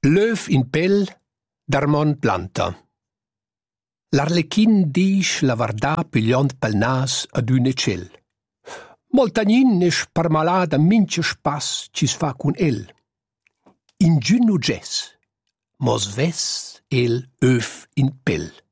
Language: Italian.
L'öv in pel d'Armand Planta. L'arlechin disch la vardà pigliond pel nas ad un ecel. Moltagnin è sparmalà da mincha spass ci sfa cun el. In giù nu gess, mos vess el öv in pel.